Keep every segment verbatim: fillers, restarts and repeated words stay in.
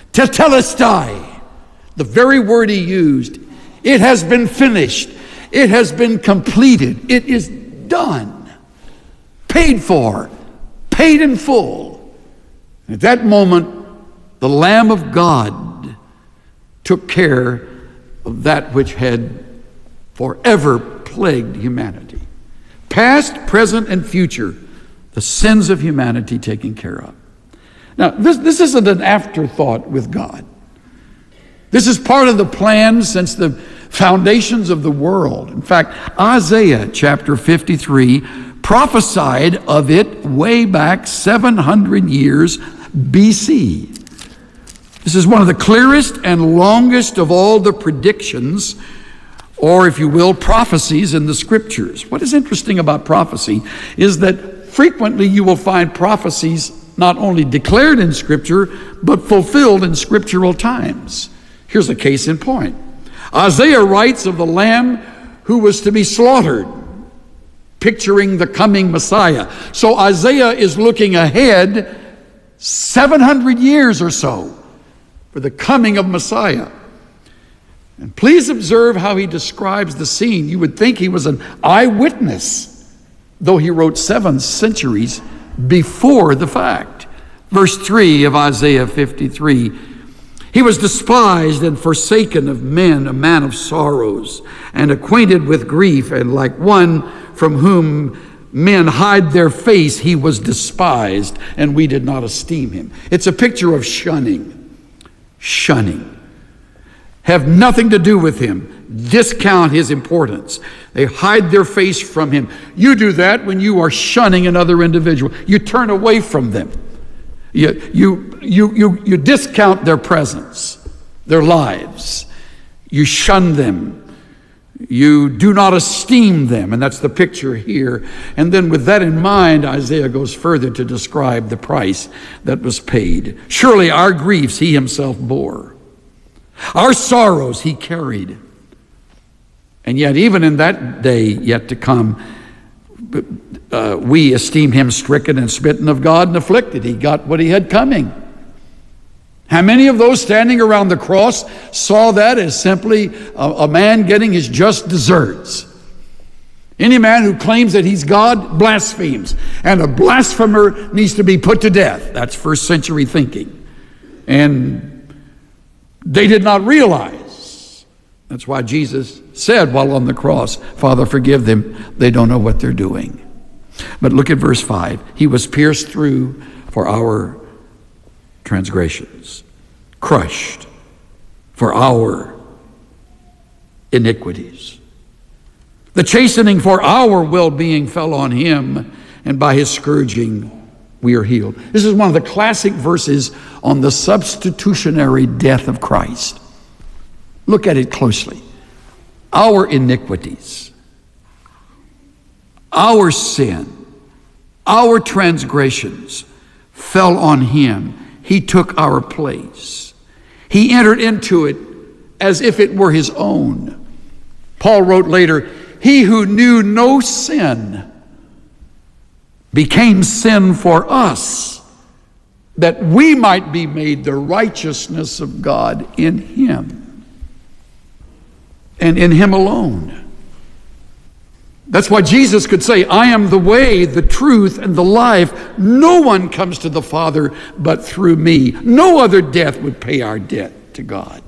Tetelestai, the very word he used. It has been finished. It has been completed. It is done. Paid for. Paid in full. At that moment, the Lamb of God took care of that which had forever plagued humanity. Past, present, and future, the sins of humanity taken care of. Now, this, this isn't an afterthought with God. This is part of the plan since the foundations of the world. In fact, Isaiah chapter fifty-three prophesied of it way back seven hundred years B C. This is one of the clearest and longest of all the predictions, or if you will, prophecies in the Scriptures. What is interesting about prophecy is that frequently you will find prophecies not only declared in Scripture, but fulfilled in scriptural times. Here's a case in point. Isaiah writes of the Lamb who was to be slaughtered, picturing the coming Messiah. So Isaiah is looking ahead seven hundred years or so for the coming of Messiah. And please observe how he describes the scene. You would think he was an eyewitness, though he wrote seven centuries before the fact. Verse three of Isaiah fifty-three, he was despised and forsaken of men, a man of sorrows, and acquainted with grief, and like one from whom men hide their face, he was despised, and we did not esteem him. It's a picture of shunning. Shunning. Have nothing to do with him. Discount his importance. They hide their face from him. You do that when you are shunning another individual. You turn away from them. You, you, you, you, you discount their presence, their lives. You shun them. You do not esteem them. And that's the picture here. And then with that in mind, Isaiah goes further to describe the price that was paid. Surely our griefs he himself bore. Our sorrows he carried. And yet even in that day yet to come, uh, we esteemed him stricken and smitten of God and afflicted. He got what he had coming. How many of those standing around the cross saw that as simply a, a man getting his just deserts? Any man who claims that he's God blasphemes, and a blasphemer needs to be put to death. That's first century thinking. And they did not realize. That's why Jesus said while on the cross, Father, forgive them. They don't know what they're doing. But look at verse five. He was pierced through for our transgressions, crushed for our iniquities. The chastening for our well-being fell on him, and by his scourging we are healed. This is one of the classic verses on the substitutionary death of Christ. Look at it closely. Our iniquities, our sin, our transgressions fell on him. He took our place. He entered into it as if it were his own. Paul wrote later, he who knew no sin became sin for us, that we might be made the righteousness of God in him, and in him alone. That's why Jesus could say, I am the way, the truth, and the life. No one comes to the Father but through me. No other death would pay our debt to God.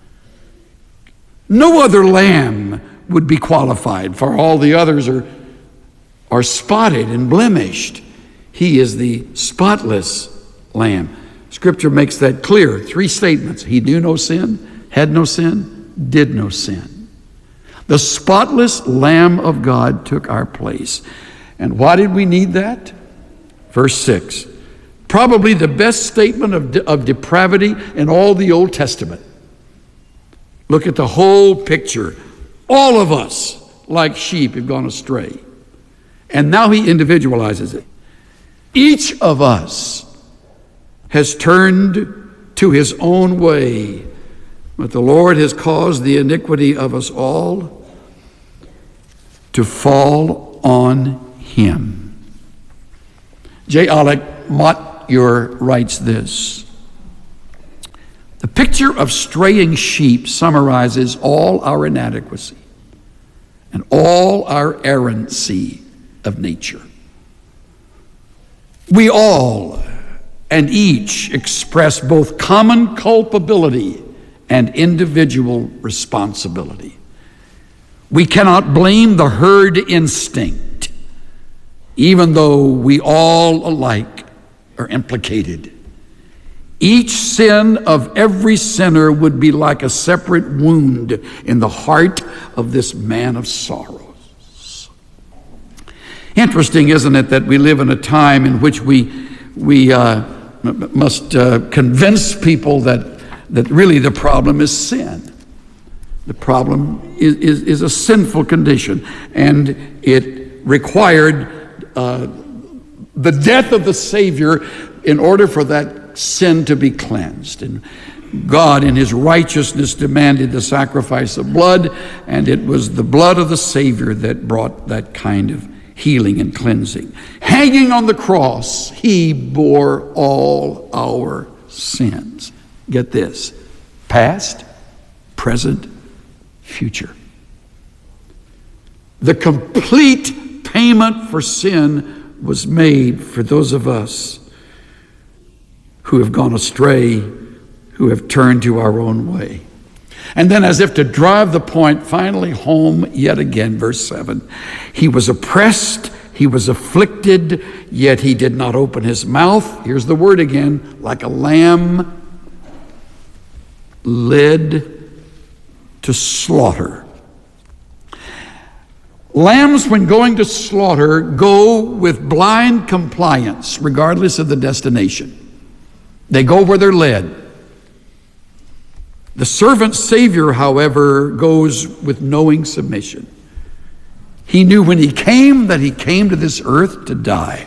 No other lamb would be qualified, for all the others are, are spotted and blemished. He is the spotless lamb. Scripture makes that clear. Three statements. He knew no sin, had no sin, did no sin. The spotless Lamb of God took our place. And why did we need that? Verse six. Probably the best statement of, de- of depravity in all the Old Testament. Look at the whole picture. All of us, like sheep, have gone astray. And now he individualizes it. Each of us has turned to his own way, but the Lord has caused the iniquity of us all to fall on him. J. Alec Motyer writes this: The picture of straying sheep summarizes all our inadequacy and all our errancy of nature. We all and each express both common culpability and individual responsibility. We cannot blame the herd instinct, even though we all alike are implicated. Each sin of every sinner would be like a separate wound in the heart of this man of sorrows. Interesting, isn't it, that we live in a time in which we we uh, must uh, convince people that that really the problem is sin. The problem is, is, is a sinful condition, and it required uh, the death of the Savior in order for that sin to be cleansed. And God in his righteousness demanded the sacrifice of blood, and it was the blood of the Savior that brought that kind of healing and cleansing. Hanging on the cross, he bore all our sins. Get this: past, present, future. The complete payment for sin was made for those of us who have gone astray, who have turned to our own way. And then, as if to drive the point finally home yet again, verse seven, he was oppressed, he was afflicted, yet he did not open his mouth. Here's the word again: like a lamb led to slaughter. Lambs, when going to slaughter, go with blind compliance, regardless of the destination. They go where they're led. The servant Savior, however, goes with knowing submission. He knew when he came that he came to this earth to die.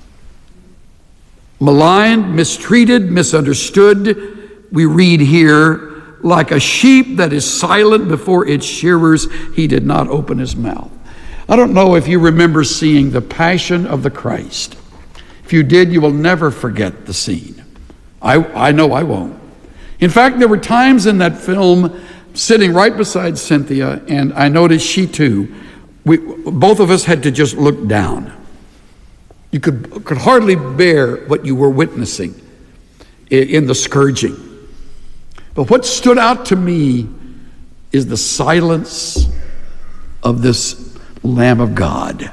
Maligned, mistreated, misunderstood, we read here, like a sheep that is silent before its shearers, he did not open his mouth. I don't know if you remember seeing The Passion of the Christ. If you did, you will never forget the scene. I, I know I won't. In fact, there were times in that film sitting right beside Cynthia, and I noticed she too, we, both of us had to just look down. You could, could hardly bear what you were witnessing in, in the scourging. But what stood out to me is the silence of this Lamb of God.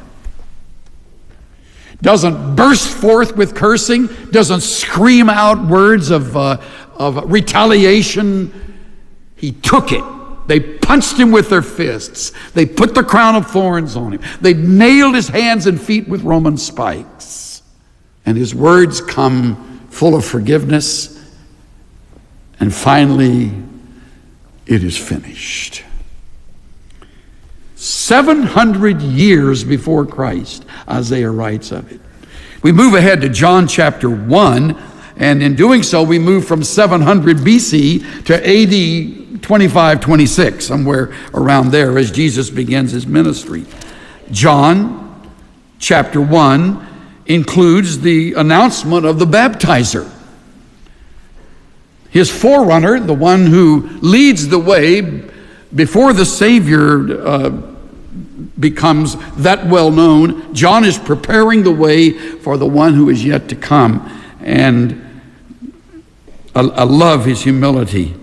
Doesn't burst forth with cursing, doesn't scream out words of, uh, of retaliation. He took it. They punched him with their fists. They put the crown of thorns on him. They nailed his hands and feet with Roman spikes. And his words come full of forgiveness. And finally, it is finished. seven hundred years before Christ, Isaiah writes of it. We move ahead to John chapter one, and in doing so, we move from seven hundred B C to A D twenty-five twenty-six, somewhere around there, as Jesus begins his ministry. John chapter one includes the announcement of the baptizer. His forerunner, the one who leads the way before the Savior uh, becomes that well known. John is preparing the way for the one who is yet to come. And I, I love his humility.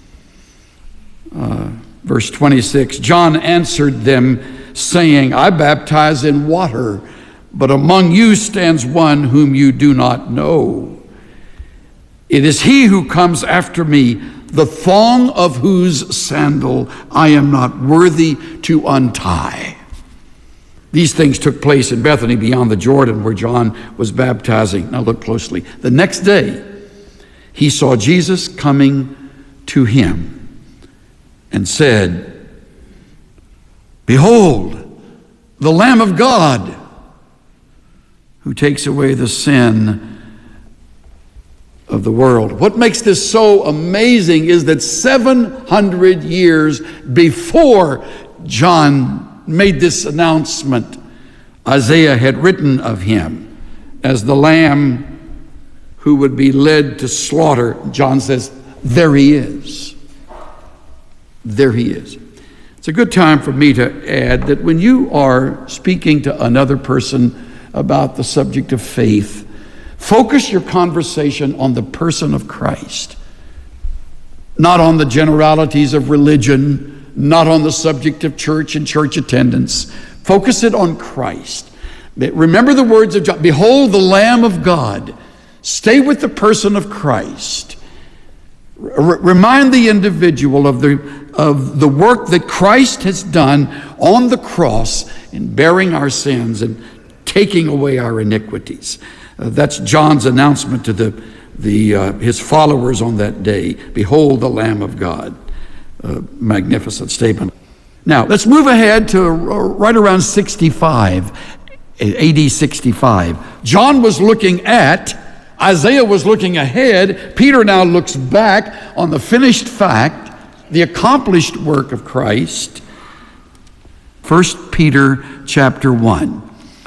Uh, verse twenty-six, John answered them, saying, I baptize in water, but among you stands one whom you do not know. It is he who comes after me, the thong of whose sandal I am not worthy to untie. These things took place in Bethany beyond the Jordan, where John was baptizing. Now look closely. The next day, he saw Jesus coming to him and said, Behold, the Lamb of God, who takes away the sin of the world. What makes this so amazing is that seven hundred years before John made this announcement, Isaiah had written of him as the Lamb who would be led to slaughter. John says, there he is. There he is. It's a good time for me to add that when you are speaking to another person about the subject of faith, focus your conversation on the person of Christ, not on the generalities of religion, not on the subject of church and church attendance. Focus it on Christ. Remember the words of John, behold the Lamb of God. Stay with the person of Christ. R- remind the individual of the of the work that Christ has done on the cross in bearing our sins and taking away our iniquities. Uh, that's John's announcement to the the uh, his followers on that day. Behold the Lamb of God. Uh, magnificent statement. Now let's move ahead to uh, right around sixty-five, A D sixty-five. John was looking at, Isaiah was looking ahead. Peter now looks back on the finished fact, the accomplished work of Christ. First Peter chapter one.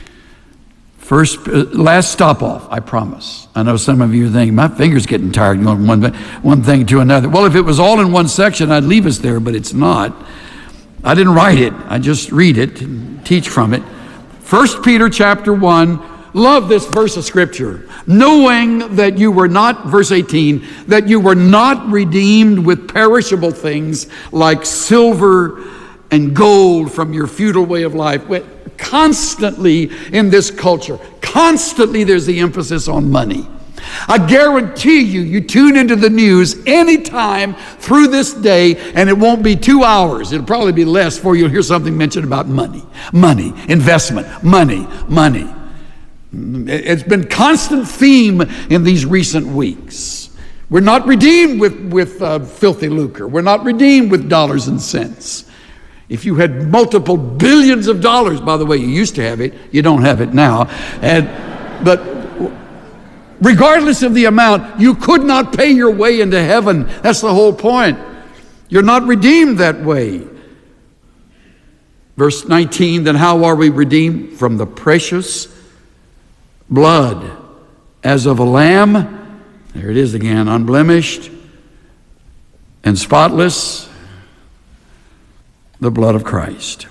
First, uh, last stop off, I promise. I know some of you are thinking, my finger's getting tired going one, one thing to another. Well, if it was all in one section, I'd leave us there, but it's not. I didn't write it. I just read it and teach from it. First Peter chapter one. Love this verse of Scripture. Knowing that you were not, verse eighteen, that you were not redeemed with perishable things like silver and gold from your futile way of life. Constantly in this culture, constantly there's the emphasis on money. I guarantee you, you tune into the news anytime through this day, and it won't be two hours. It'll probably be less before you'll hear something mentioned about money, money, investment, money, money. It's been constant theme in these recent weeks. We're not redeemed with, with uh, filthy lucre. We're not redeemed with dollars and cents. If you had multiple billions of dollars, by the way, you used to have it, you don't have it now. And but regardless of the amount, you could not pay your way into heaven. That's the whole point. You're not redeemed that way. Verse nineteen, then how are we redeemed? From the precious blood as of a lamb. There it is again, unblemished and spotless, the blood of Christ.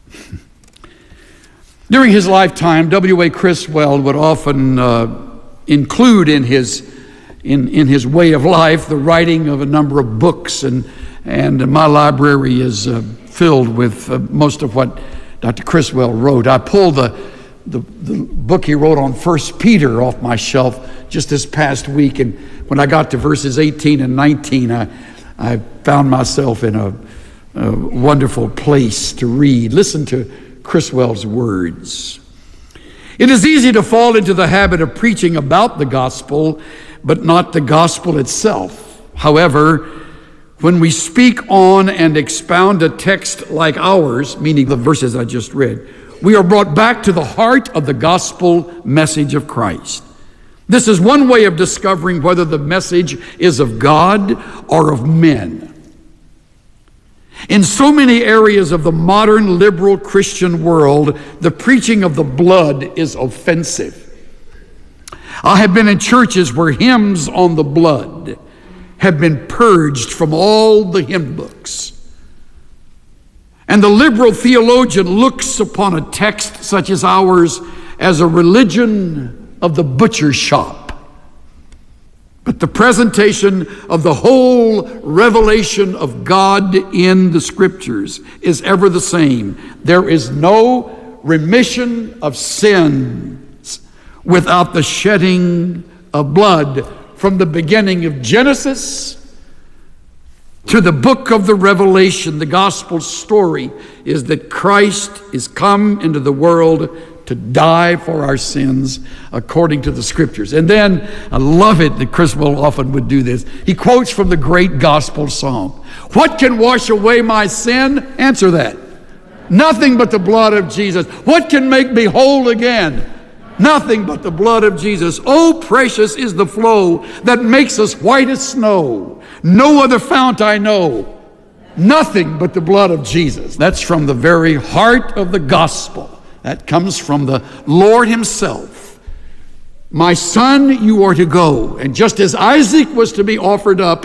During his lifetime, W A Criswell would often uh, include in his in, in his way of life the writing of a number of books, and and my library is uh, filled with uh, most of what Doctor Criswell wrote. I pulled the The, the book he wrote on First Peter off my shelf just this past week, and when I got to verses eighteen and nineteen, I, I found myself in a, a wonderful place to read. Listen to Criswell's words. It is easy to fall into the habit of preaching about the gospel, but not the gospel itself. However, when we speak on and expound a text like ours, meaning the verses I just read, we are brought back to the heart of the gospel message of Christ. This is one way of discovering whether the message is of God or of men. In so many areas of the modern liberal Christian world, the preaching of the blood is offensive. I have been in churches where hymns on the blood have been purged from all the hymn books. And the liberal theologian looks upon a text such as ours as a religion of the butcher shop. But the presentation of the whole revelation of God in the Scriptures is ever the same. There is no remission of sins without the shedding of blood. From the beginning of Genesis to the book of the Revelation, the gospel story is that Christ is come into the world to die for our sins according to the Scriptures. And then, I love it that Criswell often would do this. He quotes from the great gospel song. What can wash away my sin? Answer that. Nothing but the blood of Jesus. What can make me whole again? Nothing but the blood of Jesus. Oh, precious is the flow that makes us white as snow. No other fount I know. Nothing but the blood of Jesus. That's from the very heart of the gospel. That comes from the Lord himself. My son, you are to go. And just as Isaac was to be offered up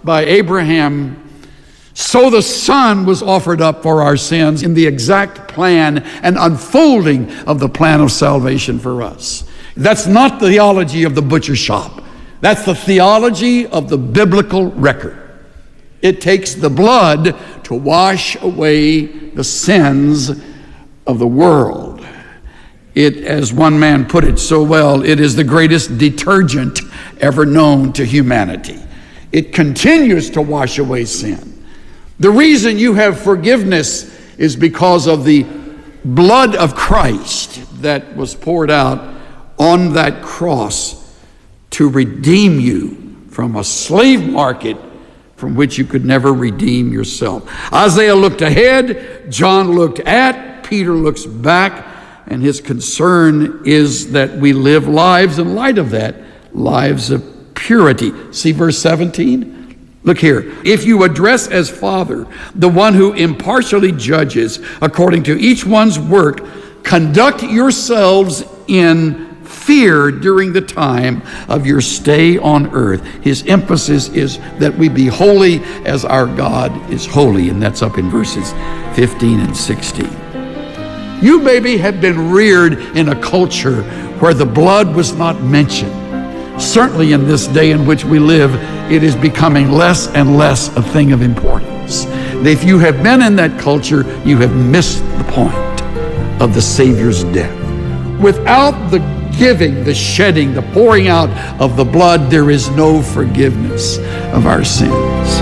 by Abraham, so the Son was offered up for our sins in the exact plan and unfolding of the plan of salvation for us. That's not the theology of the butcher shop. That's the theology of the biblical record. It takes the blood to wash away the sins of the world. It, as one man put it so well, it is the greatest detergent ever known to humanity. It continues to wash away sin. The reason you have forgiveness is because of the blood of Christ that was poured out on that cross to redeem you from a slave market from which you could never redeem yourself. Isaiah looked ahead, John looked at, Peter looks back, and his concern is that we live lives in light of that, lives of purity. See verse seventeen? Look here. If you address as Father the one who impartially judges according to each one's work, conduct yourselves in fear during the time of your stay on earth. His emphasis is that we be holy as our God is holy, and that's up in verses fifteen and sixteen. You maybe have been reared in a culture where the blood was not mentioned. Certainly in this day in which we live, it is becoming less and less a thing of importance. If you have been in that culture, you have missed the point of the Savior's death. Without the giving, the shedding, the pouring out of the blood, there is no forgiveness of our sins.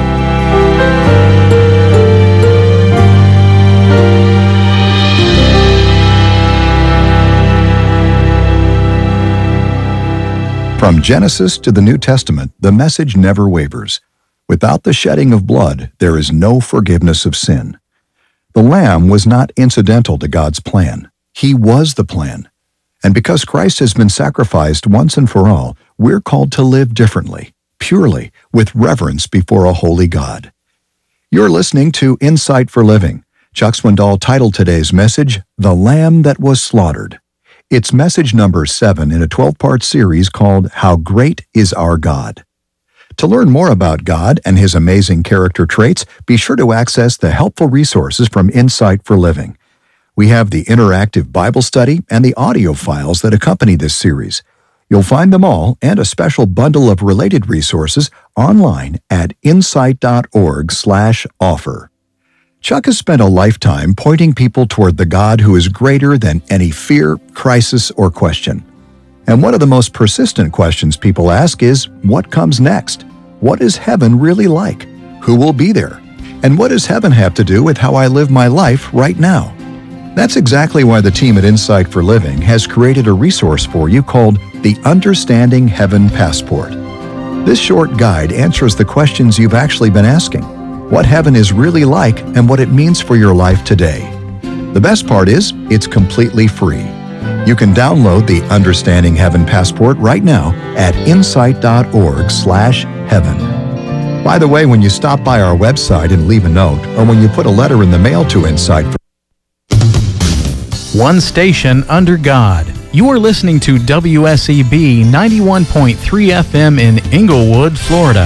From Genesis to the New Testament, the message never wavers. Without the shedding of blood, there is no forgiveness of sin. The Lamb was not incidental to God's plan. He was the plan. And because Christ has been sacrificed once and for all, we're called to live differently, purely, with reverence before a holy God. You're listening to Insight for Living. Chuck Swindoll titled today's message, The Lamb That Was Slaughtered. It's message number seven in a twelve-part series called How Great Is Our God. To learn more about God and His amazing character traits, be sure to access the helpful resources from Insight for Living. We have the interactive Bible study and the audio files that accompany this series. You'll find them all and a special bundle of related resources online at insight.org slash offer. Chuck has spent a lifetime pointing people toward the God who is greater than any fear, crisis, or question. And one of the most persistent questions people ask is, what comes next? What is heaven really like? Who will be there? And what does heaven have to do with how I live my life right now? That's exactly why the team at Insight for Living has created a resource for you called the Understanding Heaven Passport. This short guide answers the questions you've actually been asking. What heaven is really like and what it means for your life today. The best part is, it's completely free. You can download the Understanding Heaven Passport right now at insight.org slash heaven. By the way, when you stop by our website and leave a note, or when you put a letter in the mail to Insight for One station under God. You are listening to W S E B ninety-one point three F M in Inglewood, Florida.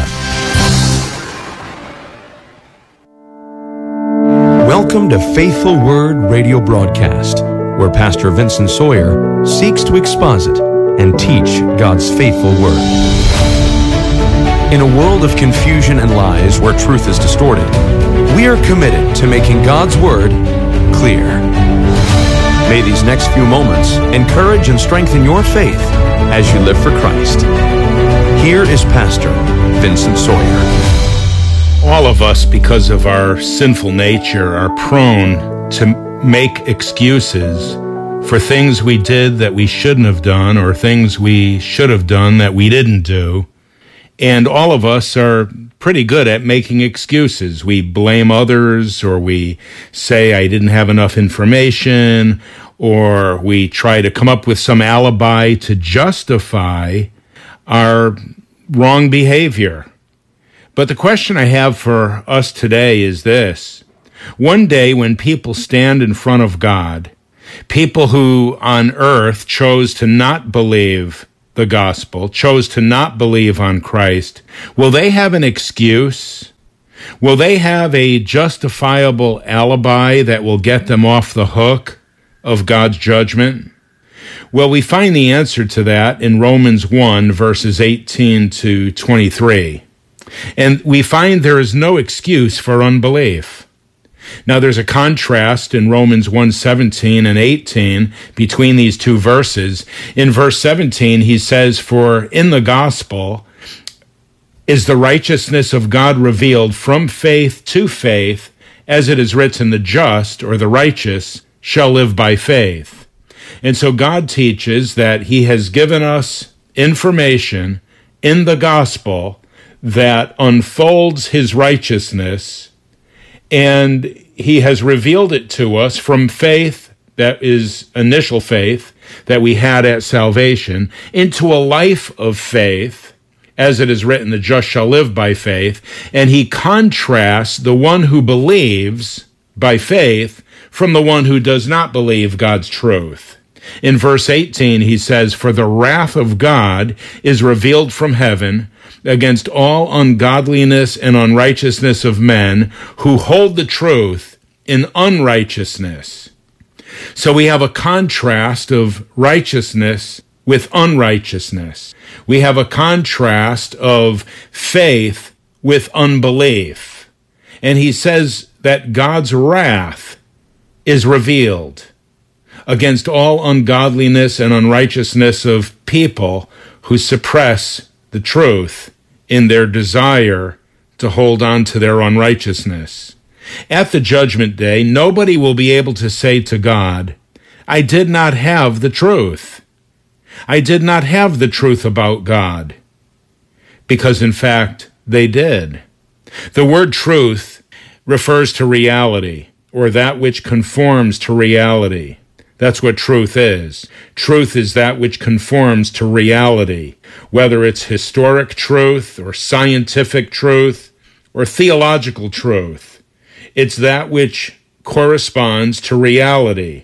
Welcome to Faithful Word Radio Broadcast, where Pastor Vincent Sawyer seeks to exposit and teach God's faithful Word. In a world of confusion and lies where truth is distorted, we are committed to making God's Word clear. May these next few moments encourage and strengthen your faith as you live for Christ. Here is Pastor Vincent Sawyer. All of us, because of our sinful nature, are prone to make excuses for things we did that we shouldn't have done, or things we should have done that we didn't do. And all of us are pretty good at making excuses. We blame others, or we say, I didn't have enough information, or we try to come up with some alibi to justify our wrong behavior. But the question I have for us today is this. One day when people stand in front of God, people who on earth chose to not believe the gospel, chose to not believe on Christ, will they have an excuse? Will they have a justifiable alibi that will get them off the hook of God's judgment? Well, we find the answer to that in Romans one, verses eighteen to twenty-three. And we find there is no excuse for unbelief. Now, there's a contrast in Romans one, seventeen and eighteen between these two verses. In verse seventeen, he says, "For in the gospel is the righteousness of God revealed from faith to faith, as it is written, the just," or the righteous, "shall live by faith." And so God teaches that he has given us information in the gospel that unfolds his righteousness, and he has revealed it to us from faith, that is initial faith that we had at salvation, into a life of faith, as it is written, the just shall live by faith. And he contrasts the one who believes by faith from the one who does not believe God's truth. In verse eighteen, he says, "For the wrath of God is revealed from heaven against all ungodliness and unrighteousness of men who hold the truth in unrighteousness." So we have a contrast of righteousness with unrighteousness. We have a contrast of faith with unbelief. And he says that God's wrath is revealed against all ungodliness and unrighteousness of people who suppress the truth in their desire to hold on to their unrighteousness. At the judgment day, nobody will be able to say to God, "I did not have the truth. I did not have the truth about God," because in fact, they did. The word truth refers to reality, or that which conforms to reality. That's what truth is. Truth is that which conforms to reality, whether it's historic truth or scientific truth or theological truth. It's that which corresponds to reality.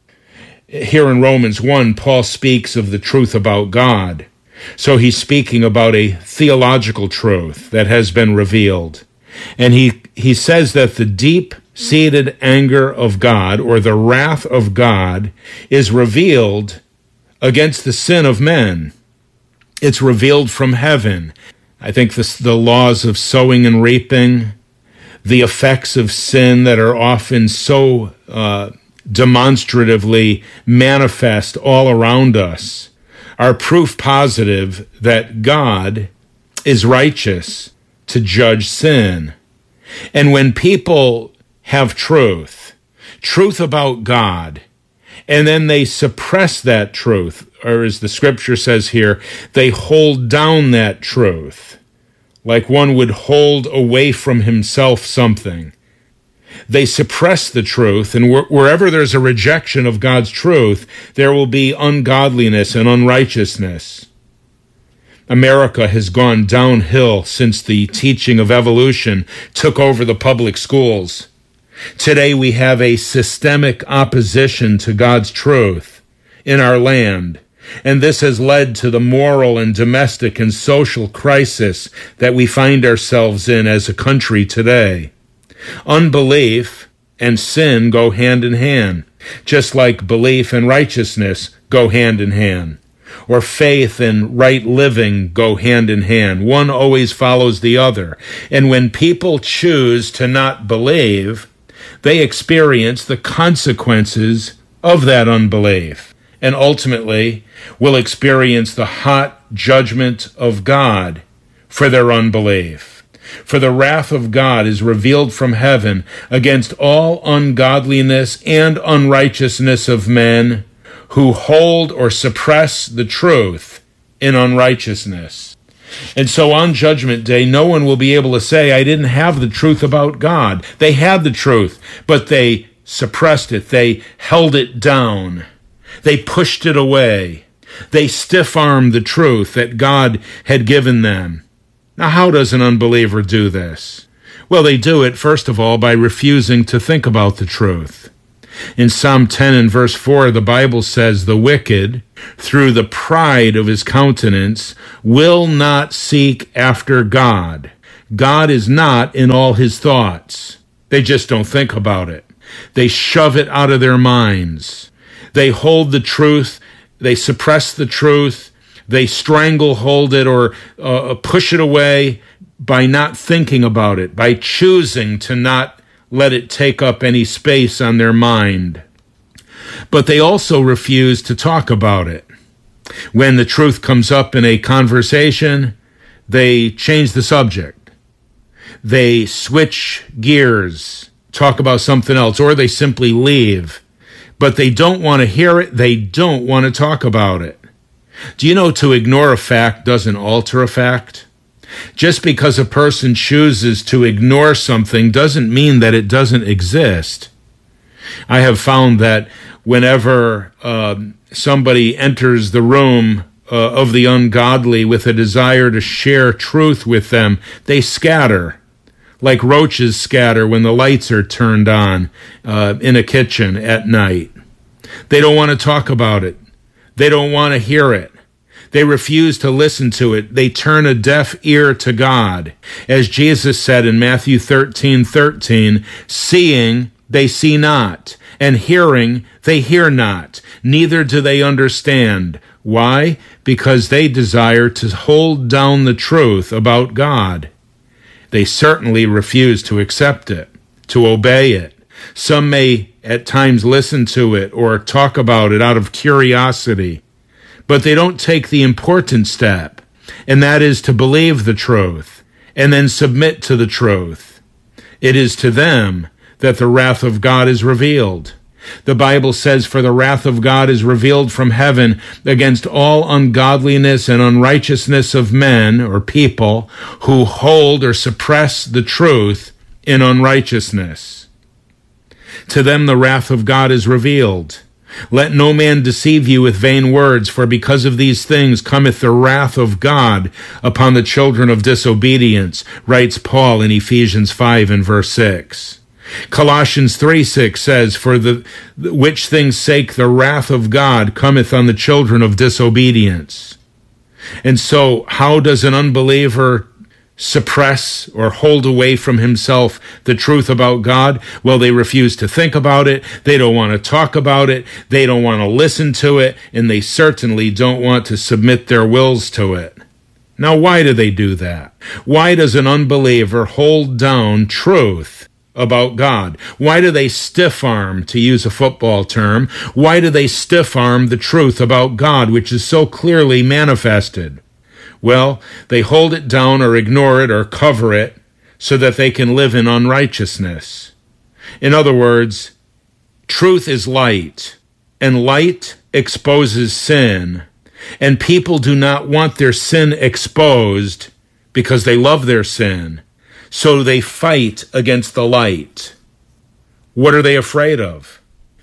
Here in Romans one, Paul speaks of the truth about God. So he's speaking about a theological truth that has been revealed. And he, he says that the deep-seated anger of God, or the wrath of God, is revealed against the sin of men. It's revealed from heaven. I think this, the laws of sowing and reaping, the effects of sin that are often so uh, demonstratively manifest all around us, are proof positive that God is righteous to judge sin. And when people have truth, truth about God, and then they suppress that truth, or as the scripture says here, they hold down that truth, like one would hold away from himself something. They suppress the truth, and wh- wherever there's a rejection of God's truth, there will be ungodliness and unrighteousness. America has gone downhill since the teaching of evolution took over the public schools. Today we have a systemic opposition to God's truth in our land, and this has led to the moral and domestic and social crisis that we find ourselves in as a country today. Unbelief and sin go hand in hand, just like belief and righteousness go hand in hand, or faith and right living go hand in hand. One always follows the other. And when people choose to not believe, they experience the consequences of that unbelief, and ultimately will experience the hot judgment of God for their unbelief. For the wrath of God is revealed from heaven against all ungodliness and unrighteousness of men who hold or suppress the truth in unrighteousness. And so on Judgment Day, no one will be able to say, "I didn't have the truth about God." They had the truth, but they suppressed it. They held it down. They pushed it away. They stiff-armed the truth that God had given them. Now, how does an unbeliever do this? Well, they do it, first of all, by refusing to think about the truth. In Psalm ten and verse four, the Bible says, "The wicked, through the pride of his countenance, will not seek after God." God is not in all his thoughts. They just don't think about it. They shove it out of their minds. They hold the truth. They suppress the truth. They stranglehold it or uh, push it away by not thinking about it, by choosing to not let it take up any space on their mind. But they also refuse to talk about it. When the truth comes up in a conversation, they change the subject. They switch gears, talk about something else, or they simply leave. But they don't want to hear it. They don't want to talk about it. Do you know to ignore a fact doesn't alter a fact? Just because a person chooses to ignore something doesn't mean that it doesn't exist. I have found that whenever uh, somebody enters the room uh, of the ungodly with a desire to share truth with them, they scatter, like roaches scatter when the lights are turned on uh, in a kitchen at night. They don't want to talk about it. They don't want to hear it. They refuse to listen to it. They turn a deaf ear to God. As Jesus said in Matthew thirteen thirteen, "Seeing they see not, and hearing they hear not, neither do they understand." Why? Because they desire to hold down the truth about God. They certainly refuse to accept it, to obey it. Some may at times listen to it or talk about it out of curiosity, but they don't take the important step, and that is to believe the truth and then submit to the truth. It is to them that the wrath of God is revealed. The Bible says, "For the wrath of God is revealed from heaven against all ungodliness and unrighteousness of men," or people, "who hold or suppress the truth in unrighteousness." To them the wrath of God is revealed. "Let no man deceive you with vain words, for because of these things cometh the wrath of God upon the children of disobedience," writes Paul in Ephesians five and verse six. Colossians three six says, "For the which things sake the wrath of God cometh on the children of disobedience." And so, how does an unbeliever suppress or hold away from himself the truth about God? Well, they refuse to think about it. They don't want to talk about it. They don't want to listen to it. And they certainly don't want to submit their wills to it. Now, why do they do that? Why does an unbeliever hold down truth about God? Why do they stiff-arm, to use a football term, why do they stiff-arm the truth about God, which is so clearly manifested? Well, they hold it down or ignore it or cover it so that they can live in unrighteousness. In other words, truth is light, and light exposes sin, and people do not want their sin exposed because they love their sin. So they fight against the light. What are they afraid of?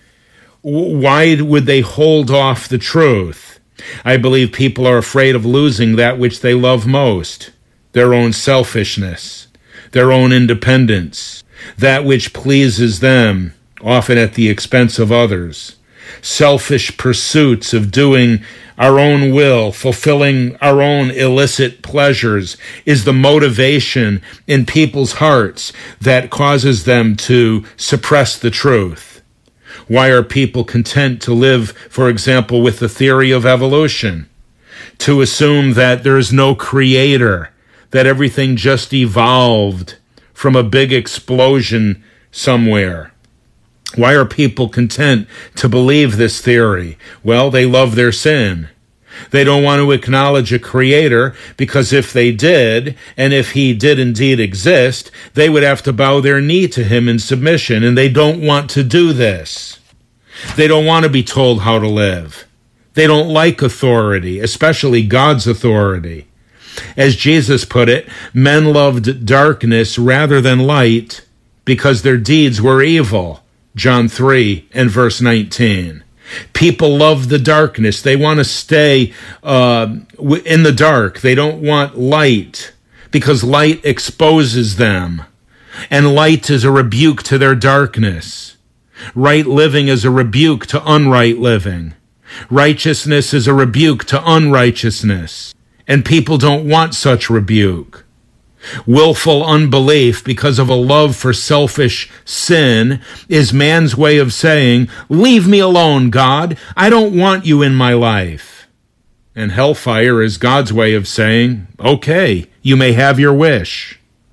Why would they hold off the truth? I believe people are afraid of losing that which they love most, their own selfishness, their own independence, that which pleases them, often at the expense of others. Selfish pursuits of doing our own will, fulfilling our own illicit pleasures, is the motivation in people's hearts that causes them to suppress the truth. Why are people content to live, for example, with the theory of evolution? To assume that there is no creator, that everything just evolved from a big explosion somewhere. Why are people content to believe this theory? Well, they love their sin. They don't want to acknowledge a creator because if they did, and if he did indeed exist, they would have to bow their knee to him in submission, and they don't want to do this. They don't want to be told how to live. They don't like authority, especially God's authority. As Jesus put it, men loved darkness rather than light because their deeds were evil. John three and verse nineteen. People love the darkness. They want to stay uh, in the dark. They don't want light because light exposes them. And light is a rebuke to their darkness. Right living is a rebuke to unright living. Righteousness is a rebuke to unrighteousness. And people don't want such rebuke. Willful unbelief, because of a love for selfish sin, is man's way of saying, "Leave me alone, God. I don't want you in my life." And hellfire is God's way of saying, "Okay, you may have your wish."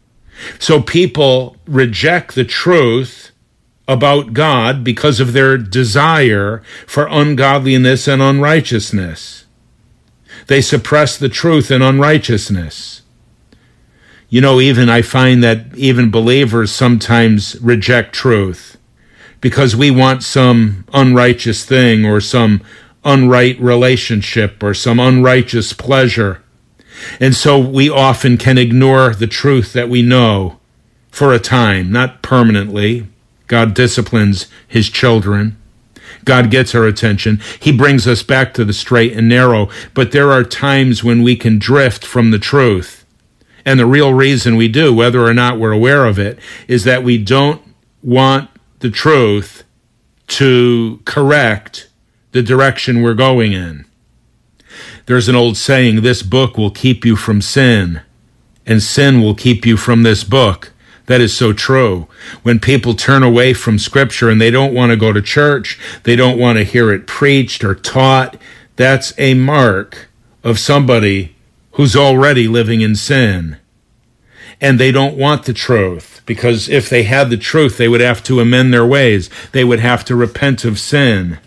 So people reject the truth about God because of their desire for ungodliness and unrighteousness. They suppress the truth in unrighteousness. You know, even I find that even believers sometimes reject truth because we want some unrighteous thing or some unright relationship or some unrighteous pleasure. And so we often can ignore the truth that we know for a time, not permanently. God disciplines his children. God gets our attention. He brings us back to the straight and narrow. But there are times when we can drift from the truth. And the real reason we do, whether or not we're aware of it, is that we don't want the truth to correct the direction we're going in. There's an old saying, "This book will keep you from sin, and sin will keep you from this book." That is so true. When people turn away from Scripture and they don't want to go to church, they don't want to hear it preached or taught, that's a mark of somebody who's already living in sin. And they don't want the truth, because if they had the truth, they would have to amend their ways. They would have to repent of sin.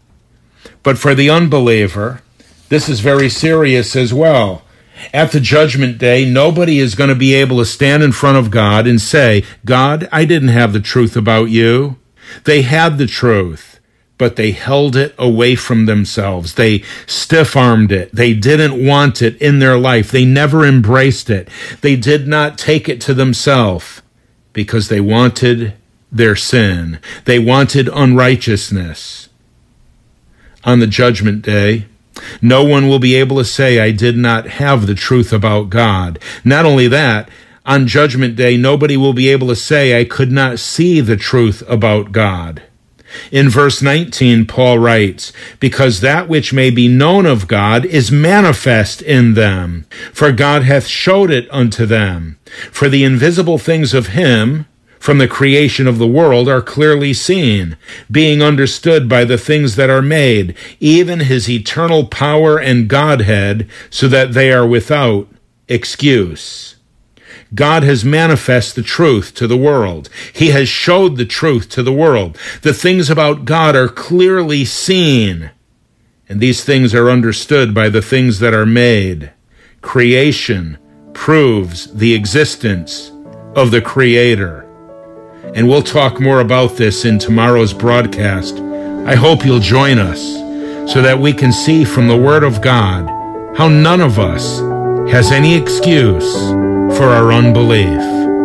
But for the unbeliever, this is very serious as well. At the judgment day, nobody is going to be able to stand in front of God and say, "God, I didn't have the truth about you." They had the truth, but they held it away from themselves. They stiff-armed it. They didn't want it in their life. They never embraced it. They did not take it to themselves because they wanted their sin. They wanted unrighteousness. On the judgment day, no one will be able to say, "I did not have the truth about God." Not only that, on Judgment Day, nobody will be able to say, "I could not see the truth about God." In verse nineteen, Paul writes, "Because that which may be known of God is manifest in them, for God hath showed it unto them. For the invisible things of him, from the creation of the world, are clearly seen, being understood by the things that are made, even his eternal power and Godhead, so that they are without excuse." God has manifest the truth to the world. He has showed the truth to the world. The things about God are clearly seen, and these things are understood by the things that are made. Creation proves the existence of the Creator. And we'll talk more about this in tomorrow's broadcast. I hope you'll join us so that we can see from the Word of God how none of us has any excuse for our unbelief.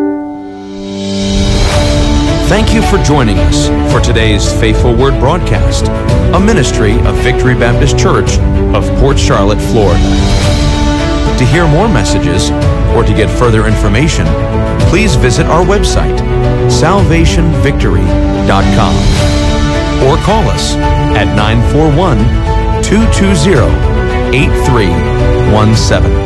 Thank you for joining us for today's Faithful Word broadcast, a ministry of Victory Baptist Church of Port Charlotte, Florida. To hear more messages or to get further information, please visit our website, salvation victory dot com, or call us at nine four one, two two zero, eight three one seven.